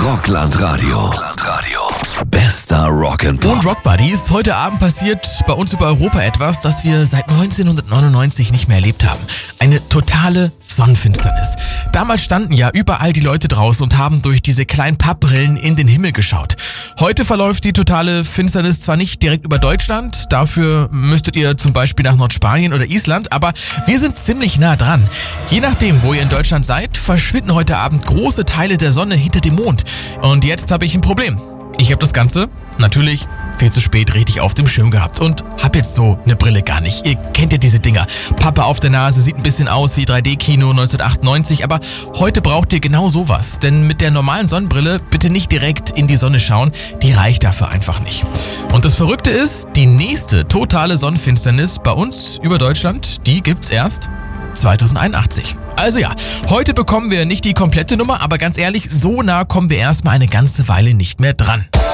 Rockland-Radio. Bester Rock'n'Pop. Und Rock Buddies, heute Abend passiert bei uns über Europa etwas, das wir seit 1999 nicht mehr erlebt haben. Eine totale Sonnenfinsternis. Damals standen ja überall die Leute draußen und haben durch diese kleinen Pappbrillen in den Himmel geschaut. Heute verläuft die totale Finsternis zwar nicht direkt über Deutschland, dafür müsstet ihr zum Beispiel nach Nordspanien oder Island, aber wir sind ziemlich nah dran. Je nachdem, wo ihr in Deutschland seid, verschwinden heute Abend große Teile der Sonne hinter dem Mond. Und jetzt habe ich ein Problem. Ich habe das Ganze natürlich viel zu spät richtig auf dem Schirm gehabt und hab jetzt so eine Brille gar nicht. Ihr kennt ja diese Dinger. Pappe auf der Nase, sieht ein bisschen aus wie 3D-Kino 1998, aber heute braucht ihr genau sowas. Denn mit der normalen Sonnenbrille bitte nicht direkt in die Sonne schauen, die reicht dafür einfach nicht. Und das Verrückte ist, die nächste totale Sonnenfinsternis bei uns über Deutschland, die gibt's erst 2081. Also ja, heute bekommen wir nicht die komplette Nummer, aber ganz ehrlich, so nah kommen wir erstmal eine ganze Weile nicht mehr dran.